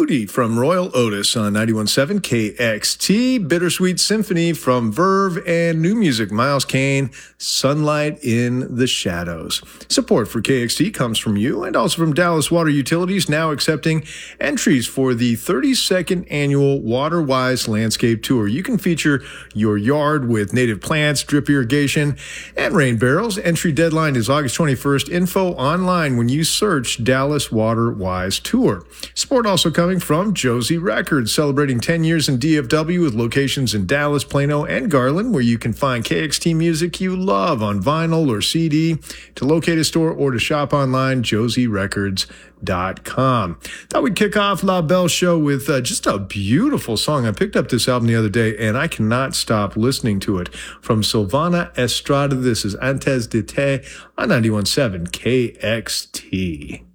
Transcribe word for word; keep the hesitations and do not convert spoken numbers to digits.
Moody from Royal Otis on ninety-one point seven K X T, Bittersweet Symphony from Verve, and new music, Miles Kane, Sunlight in the Shadows. Support for K X T comes from you and also from Dallas Water Utilities, now accepting entries for the thirty-second annual WaterWise Landscape Tour. You can feature your yard with native plants, drip irrigation, and rain barrels. Entry deadline is August twenty-first. Info online when you search Dallas WaterWise Tour. Support also coming from Josie Records, celebrating ten years in D F W with locations in Dallas, Plano, and Garland, where you can find K X T music you love on vinyl or C D. To locate a store or to shop online, josie records dot com. Thought we'd kick off La Belle Show with uh, just a beautiful song. I picked up this album the other day, and I cannot stop listening to it. From Silvana Estrada, this is Antes de Te on ninety-one point seven K X T.